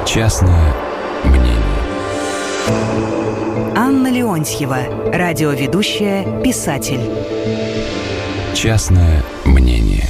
Частное мнение. Анна Леонтьева, радиоведущая, писатель. Частное мнение.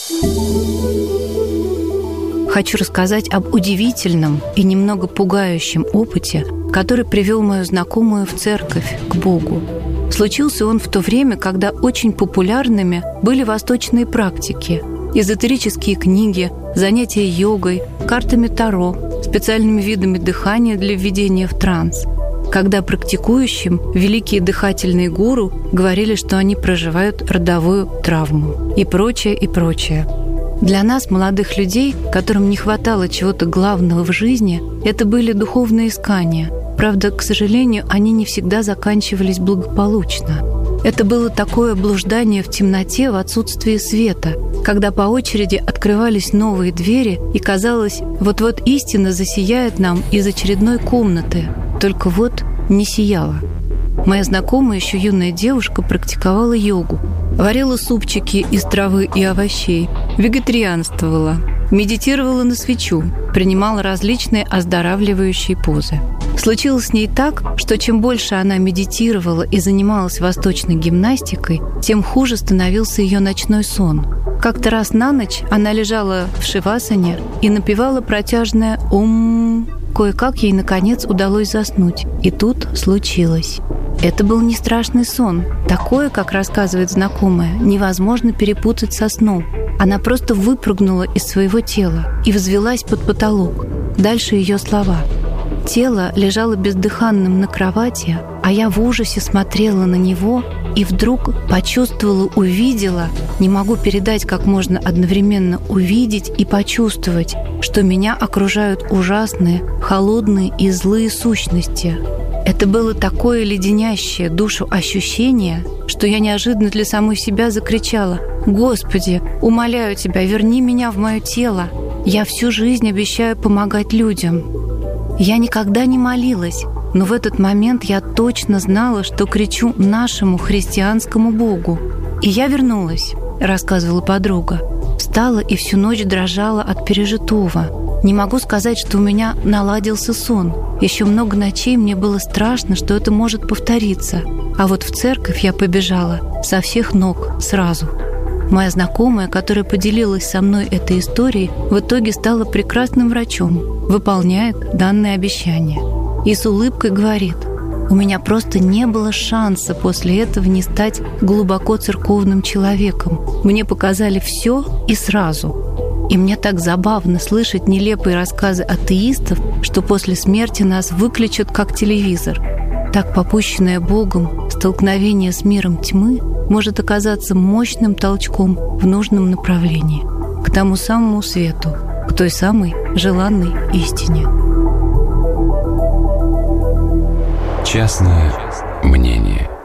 Хочу рассказать об удивительном и немного пугающем опыте, который привел мою знакомую в церковь, к Богу. Случился он в то время, когда очень популярными были восточные практики, эзотерические книги, занятия йогой, картами Таро, специальными видами дыхания для введения в транс. Когда практикующим великие дыхательные гуру говорили, что они проживают родовую травму и прочее, и прочее. Для нас, молодых людей, которым не хватало чего-то главного в жизни, это были духовные искания. Правда, к сожалению, они не всегда заканчивались благополучно. Это было такое блуждание в темноте в отсутствии света, когда по очереди открывались новые двери, и казалось, вот-вот истина засияет нам из очередной комнаты. Только вот не сияла. Моя знакомая, еще юная девушка, практиковала йогу, варила супчики из травы и овощей, вегетарианствовала, медитировала на свечу, принимала различные оздоравливающие позы. Случилось с ней так, что чем больше она медитировала и занималась восточной гимнастикой, тем хуже становился ее ночной сон. Как-то раз на ночь она лежала в шивасане и напевала протяжное «Ом». Кое-как ей, наконец, удалось заснуть. И тут случилось. Это был не страшный сон. Такое, как рассказывает знакомая, невозможно перепутать со сном. Она просто выпрыгнула из своего тела и взвилась под потолок. Дальше ее слова. Тело лежало бездыханным на кровати, а я в ужасе смотрела на него и вдруг почувствовала, увидела, не могу передать, как можно одновременно увидеть и почувствовать, что меня окружают ужасные, холодные и злые сущности. Это было такое леденящее душу ощущение, что я неожиданно для самой себя закричала: «Господи, умоляю Тебя, верни меня в мое тело! Я всю жизнь обещаю помогать людям!» Я никогда не молилась, но в этот момент я точно знала, что кричу нашему христианскому Богу. «И я вернулась», — рассказывала подруга. Встала и всю ночь дрожала от пережитого. Не могу сказать, что у меня наладился сон. Еще много ночей мне было страшно, что это может повториться. А вот в церковь я побежала со всех ног сразу. Моя знакомая, которая поделилась со мной этой историей, в итоге стала прекрасным врачом, выполняет данное обещание. И с улыбкой говорит: «У меня просто не было шанса после этого не стать глубоко церковным человеком. Мне показали все и сразу». И мне так забавно слышать нелепые рассказы атеистов, что после смерти нас выключат как телевизор. Так попущенное Богом столкновение с миром тьмы может оказаться мощным толчком в нужном направлении, к тому самому свету, к той самой желанной истине. Частное мнение.